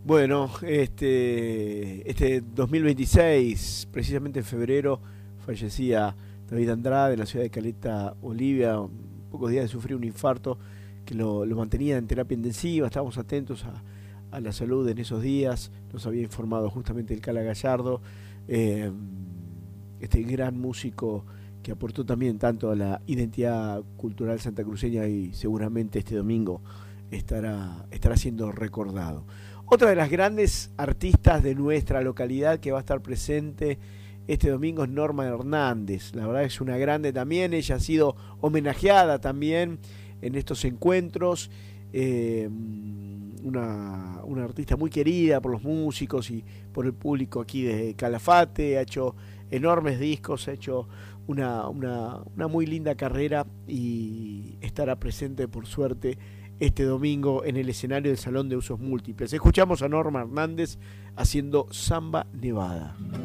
Bueno, este 2026, precisamente en febrero, fallecía David Andrade en la ciudad de Caleta, Bolivia, pocos días de sufrir un infarto que lo mantenía en terapia intensiva. Estábamos atentos a la salud en esos días, nos había informado justamente el Cala Gallardo, eh, este gran músico que aportó también tanto a la identidad cultural santacruceña y seguramente este domingo estará siendo recordado. Otra de las grandes artistas de nuestra localidad que va a estar presente este domingo es Norma Hernández. La verdad es una grande también. Ella ha sido homenajeada también en estos encuentros. Una artista muy querida por los músicos y por el público aquí de Calafate. Ha hecho enormes discos, ha hecho una muy linda carrera y estará presente por suerte este domingo en el escenario del Salón de Usos Múltiples. Escuchamos a Norma Hernández haciendo Samba Nevada.